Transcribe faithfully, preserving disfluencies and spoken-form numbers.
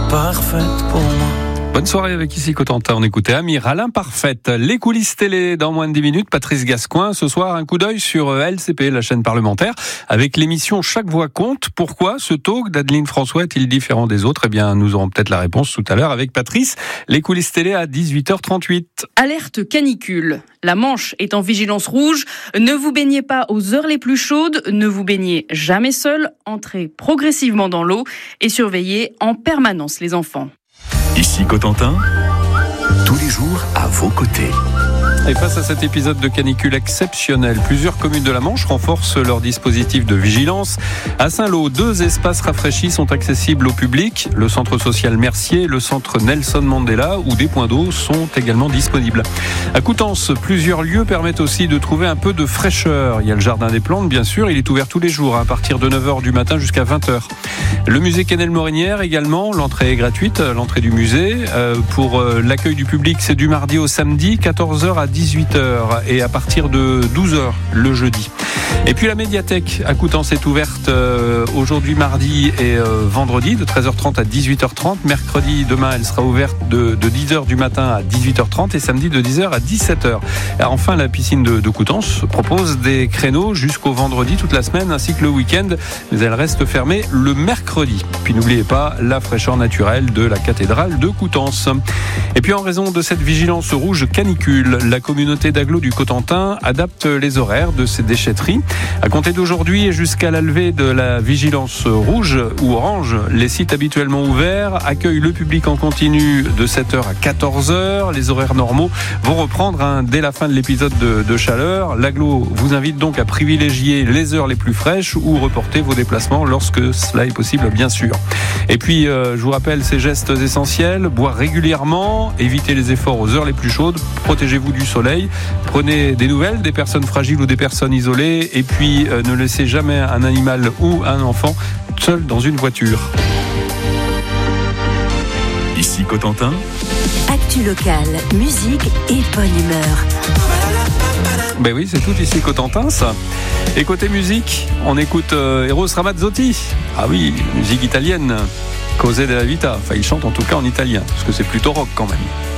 parfaite pour moi. Bonne soirée avec ici Cotentin, on écoutait Amir à l'imparfaite. Les coulisses télé dans moins de dix minutes, Patrice Gascoin. Ce soir, un coup d'œil sur L C P, la chaîne parlementaire, avec l'émission Chaque voix compte. Pourquoi ce talk d'Adeline François est-il différent des autres ? Eh bien, nous aurons peut-être la réponse tout à l'heure avec Patrice. Les coulisses télé à dix-huit heures trente-huit. Alerte canicule. La Manche est en vigilance rouge. Ne vous baignez pas aux heures les plus chaudes. Ne vous baignez jamais seul. Entrez progressivement dans l'eau et surveillez en permanence les enfants. Ici Cotentin, tous les jours à vos côtés. Et face à cet épisode de canicule exceptionnel, plusieurs communes de la Manche renforcent leur dispositif de vigilance. À Saint-Lô, deux espaces rafraîchis sont accessibles au public. Le centre social Mercier, le centre Nelson Mandela, où des points d'eau sont également disponibles. À Coutances, plusieurs lieux permettent aussi de trouver un peu de fraîcheur. Il y a le jardin des plantes, bien sûr. Il est ouvert tous les jours, à partir de neuf heures du matin jusqu'à vingt heures. Le musée Quesnel-Morinière également. L'entrée est gratuite, l'entrée du musée. Euh, pour euh, l'accueil du public, c'est du mardi au samedi, quatorze heures à dix-huit heures et à partir de douze heures le jeudi. Et puis la médiathèque à Coutances est ouverte euh, aujourd'hui mardi et euh, vendredi de treize heures trente à dix-huit heures trente. Mercredi, demain, elle sera ouverte de, de dix heures du matin à dix-huit heures trente et samedi de dix heures à dix-sept heures. Et enfin, la piscine de, de Coutances propose des créneaux jusqu'au vendredi toute la semaine ainsi que le week-end, mais elle reste fermée le mercredi. Puis n'oubliez pas la fraîcheur naturelle de la cathédrale de Coutances. Et puis en raison de cette vigilance rouge canicule, la communauté d'agglo du Cotentin adapte les horaires de ses déchetteries. À compter d'aujourd'hui et jusqu'à la levée de la vigilance rouge ou orange, les sites habituellement ouverts accueillent le public en continu de sept heures à quatorze heures. Les horaires normaux vont reprendre hein, dès la fin de l'épisode de, de chaleur. L'agglo vous invite donc à privilégier les heures les plus fraîches ou reporter vos déplacements lorsque cela est possible, bien sûr. Et puis, euh, je vous rappelle ces gestes essentiels. Boire régulièrement, évitez les efforts aux heures les plus chaudes, protégez-vous du soleil, prenez des nouvelles des personnes fragiles ou des personnes isolées et puis euh, ne laissez jamais un animal ou un enfant seul dans une voiture. Ici Cotentin, actu locale, musique et bonne humeur. Ben oui, c'est tout ici Cotentin, ça. Et côté musique, on écoute euh, Eros Ramazzotti. Ah oui, musique italienne. Cose della vita. Enfin, il chante en tout cas en italien, parce que c'est plutôt rock quand même.